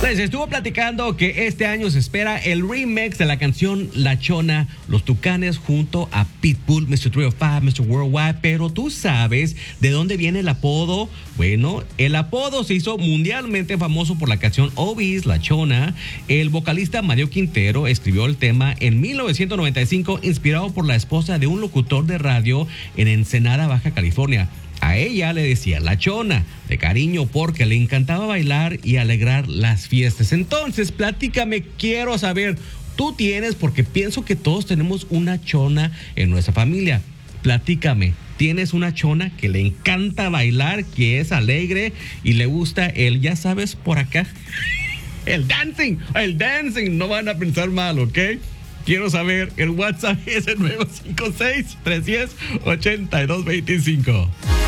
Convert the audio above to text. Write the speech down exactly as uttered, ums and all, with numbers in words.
Les estuvo platicando que este año se espera el remix de la canción La Chona, Los Tucanes junto a Pitbull, mister trescientos cinco, mister Worldwide. Pero tú sabes de dónde viene el apodo. Bueno, el apodo se hizo mundialmente famoso por la canción Obis, La Chona. El vocalista Mario Quintero escribió el tema en mil novecientos noventa y cinco, inspirado por la esposa de un locutor de radio en Ensenada, Baja California. A ella le decía La Chona, de cariño, porque le encantaba bailar y alegrar las fiestas. Entonces, platícame, quiero saber, tú tienes, porque pienso que todos tenemos una chona en nuestra familia. Platícame, ¿tienes una chona que le encanta bailar, que es alegre y le gusta el, ya sabes, por acá? El dancing, el dancing, no van a pensar mal, ¿ok? Quiero saber, el WhatsApp es el nueve cinco seis, tres uno cero, ocho dos dos cinco.